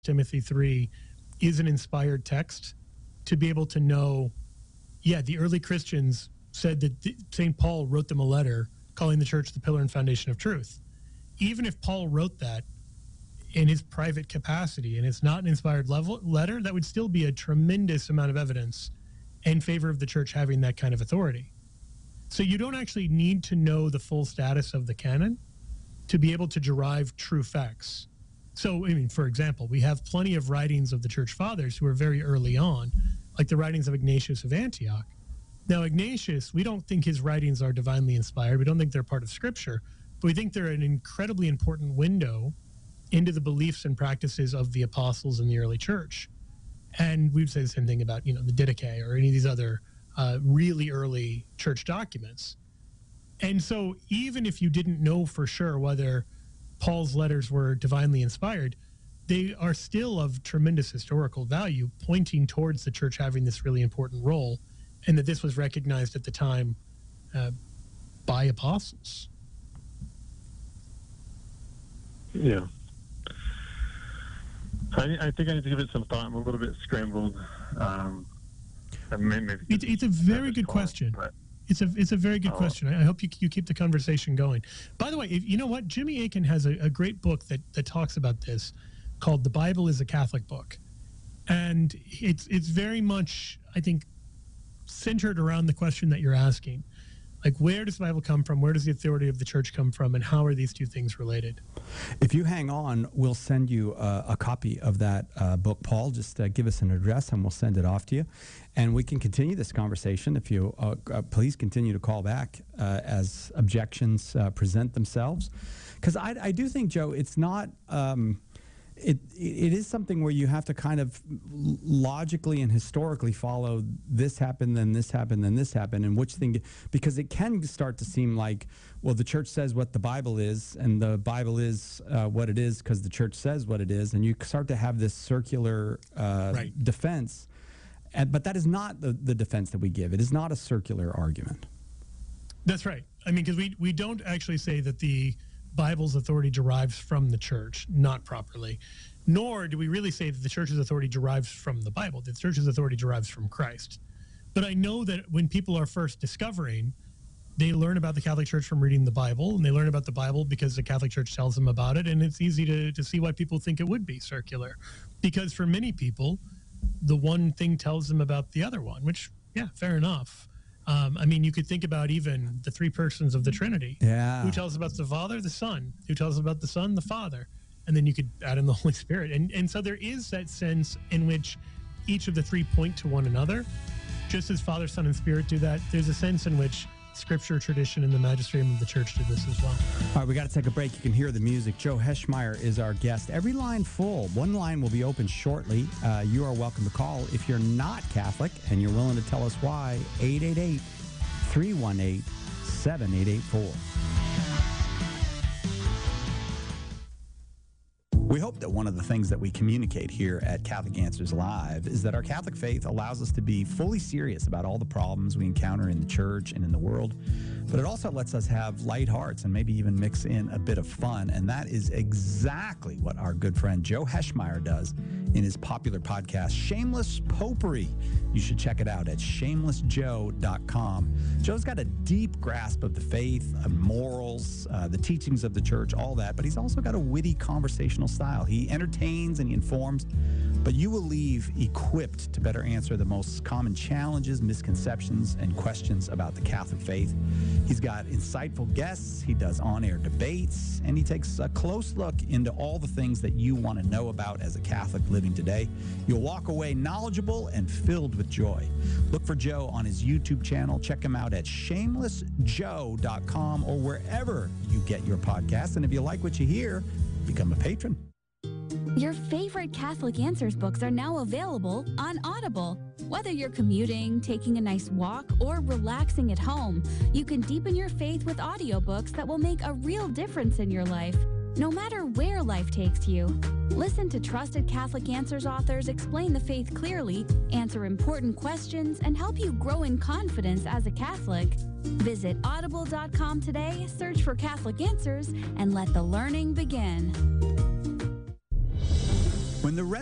Timothy 3 is an inspired text, to be able to know, yeah, the early Christians said that St. Paul wrote them a letter calling the church the pillar and foundation of truth. Even if Paul wrote that in his private capacity and it's not an inspired letter, that would still be a tremendous amount of evidence in favor of the church having that kind of authority. So you don't actually need to know the full status of the canon to be able to derive true facts. So, I mean, for example, we have plenty of writings of the church fathers who are very early on, like the writings of Ignatius of Antioch. Now, Ignatius, we don't think his writings are divinely inspired. We don't think they're part of Scripture, but we think they're an incredibly important window into the beliefs and practices of the apostles in the early church. And we'd say the same thing about, the Didache or any of these other really early church documents. And so even if you didn't know for sure whether Paul's letters were divinely inspired, they are still of tremendous historical value, pointing towards the church having this really important role, and that this was recognized at the time by apostles. Yeah. I think I need to give it some thought. I'm a little bit scrambled. It's a very good question. It's a very good question. I hope you keep the conversation going. By the way, you know what? Jimmy Akin has a great book that talks about this called The Bible is a Catholic Book. And it's very much, I think, centered around the question that you're asking. Like, where does the Bible come from? Where does the authority of the church come from? And how are these two things related? If you hang on, we'll send you a copy of that book, Paul. Just give us an address and we'll send it off to you. And we can continue this conversation. If you please continue to call back as objections present themselves. Because I do think, Joe, it's not... It is something where you have to kind of logically and historically follow this happened, then this happened, then this happened, and which thing, because it can start to seem like, well, the church says what the Bible is, and the Bible is what it is because the church says what it is, and you start to have this circular defense. But that is not the defense that we give. It is not a circular argument. That's right. I mean, because we don't actually say that the Bible's authority derives from the church, not properly, nor do we really say that the church's authority derives from the Bible. The church's authority derives from Christ. But I know that when people are first discovering, they learn about the Catholic Church from reading the Bible, and they learn about the Bible because the Catholic Church tells them about it, and it's easy to see why people think it would be circular. Because for many people, the one thing tells them about the other one, which, yeah, fair enough. I mean, you could think about even the three persons of the Trinity. Yeah. Who tells about the Father, the Son? Who tells about the Son, the Father? And then you could add in the Holy Spirit. And so there is that sense in which each of the three point to one another. Just as Father, Son, and Spirit do that, there's a sense in which Scripture, tradition, and the magisterium of the church do this as well. All right, we got to take a break. You can hear the music. Joe Heschmeyer is our guest. Every line full. One line will be open shortly. You are welcome to call if you're not Catholic and you're willing to tell us why. 888-318-7884. We hope that one of the things that we communicate here at Catholic Answers Live is that our Catholic faith allows us to be fully serious about all the problems we encounter in the church and in the world, but it also lets us have light hearts and maybe even mix in a bit of fun, and that is exactly what our good friend Joe Heschmeyer does in his popular podcast, Shameless Popery. You should check it out at shamelessjoe.com. Joe's got a deep grasp of the faith, morals, the teachings of the church, all that, but he's also got a witty conversational style. He entertains and he informs, but you will leave equipped to better answer the most common challenges, misconceptions, and questions about the Catholic faith. He's got insightful guests, he does on-air debates, and he takes a close look into all the things that you want to know about as a Catholic living today. You'll walk away knowledgeable and filled with joy. Look for Joe on his YouTube channel. Check him out at shamelessjoe.com or wherever you get your podcasts. And if you like what you hear, become a patron. Your favorite Catholic Answers books are now available on Audible. Whether you're commuting, taking a nice walk, or relaxing at home, you can deepen your faith with audiobooks that will make a real difference in your life, no matter where life takes you. Listen to trusted Catholic Answers authors explain the faith clearly, answer important questions, and help you grow in confidence as a Catholic. Visit audible.com today, search for Catholic Answers, and let the learning begin. When the